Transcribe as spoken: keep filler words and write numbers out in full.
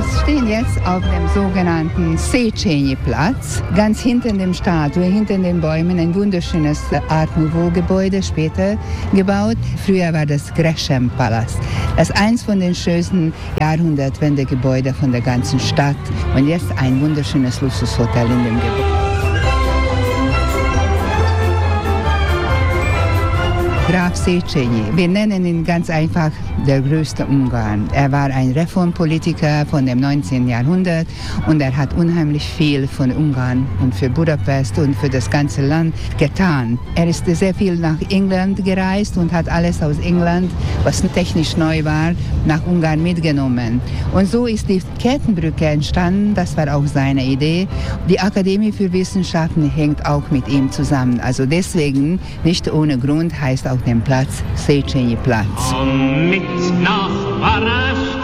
Wir stehen jetzt auf dem sogenannten Széchenyi-Platz, ganz hinter dem Statue, hinter den Bäumen, ein wunderschönes Art Nouveau-Gebäude, später gebaut. Früher war das Gresham-Palast. Das ist eins von den schönsten Jahrhundertwende-Gebäuden von der ganzen Stadt. Und jetzt ein wunderschönes Luxushotel in dem Gebäude. Graf Széchenyi. Wir nennen ihn ganz einfach der größte Ungarn. Er war ein Reformpolitiker von dem neunzehnten Jahrhundert und er hat unheimlich viel von Ungarn und für Budapest und für das ganze Land getan. Er ist sehr viel nach England gereist und hat alles aus England, was technisch neu war, nach Ungarn mitgenommen. Und so ist die Kettenbrücke entstanden, das war auch seine Idee. Die Akademie für Wissenschaften hängt auch mit ihm zusammen. Also deswegen, nicht ohne Grund, heißt auch den Platz Széchenyi-Platz. Komm mit nach Varázs.